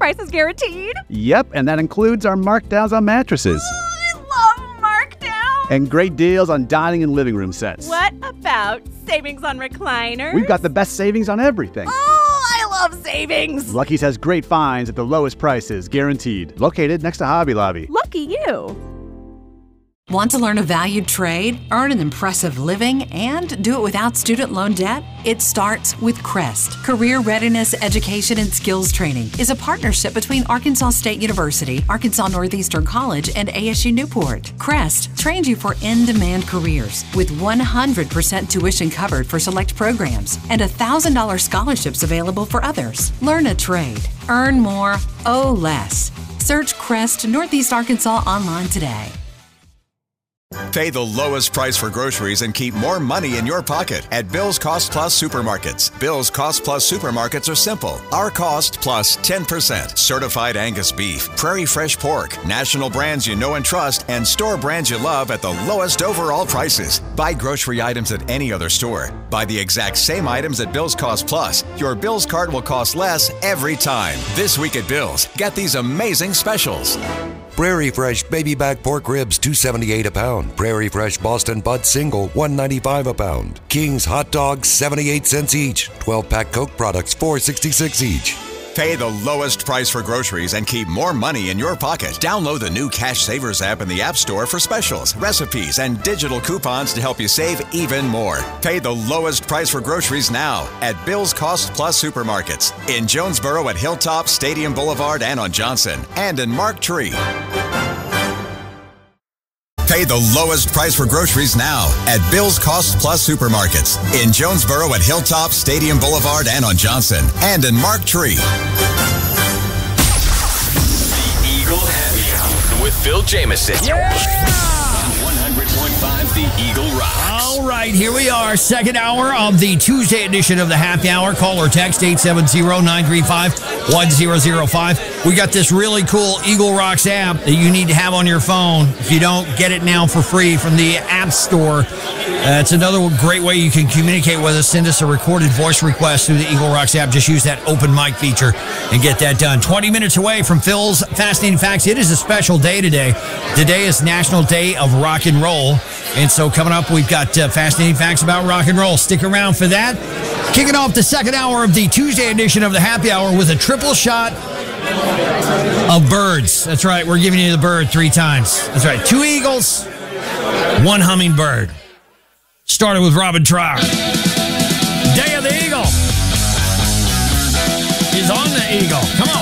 prices guaranteed? Yep, and that includes our markdowns on mattresses. I love markdowns. And great deals on dining and living room sets. What about savings on recliners? We've got the best savings on everything. Oh, I love savings. Lucky's has great finds at the lowest prices, guaranteed. Located next to Hobby Lobby. Lucky you. Want to learn a valued trade, earn an impressive living, and do it without student loan debt? It starts with CREST. Career Readiness Education and Skills Training is a partnership between Arkansas State University, Arkansas Northeastern College, and ASU Newport. CREST trains you for in-demand careers with 100% tuition covered for select programs and $1,000 scholarships available for others. Learn a trade, earn more, owe less. Search CREST Northeast Arkansas online today. Pay the lowest price for groceries and keep more money in your pocket at Bill's Cost Plus Supermarkets. Bill's Cost Plus Supermarkets are simple. Our cost plus 10%. Certified Angus beef, Prairie Fresh pork, national brands you know and trust, and store brands you love at the lowest overall prices. Buy grocery items at any other store. Buy the exact same items at Bill's Cost Plus. Your Bill's cart will cost less every time. This week at Bill's, get these amazing specials. Prairie Fresh baby back pork ribs, $2.78 a pound. Prairie Fresh Boston Bud Single, $1.95 a pound. King's hot dogs, 78 cents each. 12-pack Coke products, $4.66 each. Pay the lowest price for groceries and keep more money in your pocket. Download the new Cash Savers app in the App Store for specials, recipes, and digital coupons to help you save even more. Pay the lowest price for groceries now at Bill's Cost Plus Supermarkets in Jonesboro at Hilltop, Stadium Boulevard, and on Johnson, and in Mark Tree. Pay the lowest price for groceries now at Bill's Cost Plus Supermarkets in Jonesboro at Hilltop, Stadium Boulevard, and on Johnson, and in Mark Tree. The Eagle Happy Hour with Phil Jameson. Yeah! 100.5 The Eagle Rocks. All right, here we are, second hour of the Tuesday edition of the Happy Hour. Call or text 870-935-1005. We got this really cool Eagle Rocks app that you need to have on your phone. If you don't, get it now for free from the App Store. It's another great way you can communicate with us. Send us a recorded voice request through the Eagle Rocks app. Just use that open mic feature and get that done. 20 minutes away from Phil's Fascinating Facts. It is a special day today. Today is National Day of Rock and Roll. And so coming up, we've got fascinating facts about rock and roll. Stick around for that. Kicking off the second hour of the Tuesday edition of the Happy Hour with a triple shot of birds. That's right. We're giving you the bird 3 times. That's right. 2 eagles, 1 hummingbird. Started with Robin Trower. Day of the Eagle is on the Eagle. Come on.